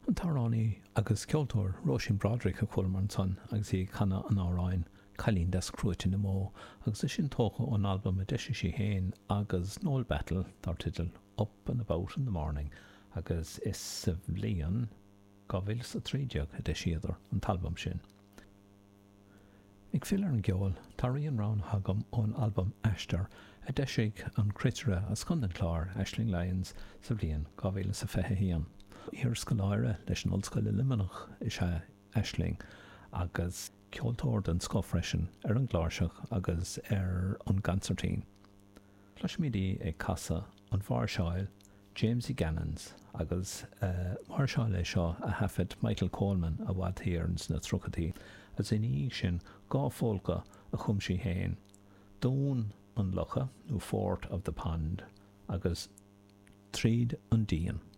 An tarránaí agus ceoltóir Róisín Broderick a chuilmar an son agus í chana an áráin Cailín des Cruaitin na mó agus is sin tócha ón album a deise sí héin agus Noel Battle tar titil Up and About in the Morning agus is sa bhliain 2013 a deisiadar an talbam sin. Ig filar an geol, taríon rán hagam ón album Ashtar a deisiig an critere a scondan clár Aisling Lyons sa bhliain 2015. Hir scoláire leis an ollscoile limanach is e Aisling agus ceoltóir den scofreisin an gláirseach agus an gancertín. Fleismidí ag casa an bharseáil James E. Gannons agus marseáil é seo a hafid Michael Coleman a bhd híarns na trochatí as iní sin gá fólca a chumsí héin. Dún an locha nó Fort of the Pond agus tríd an díon.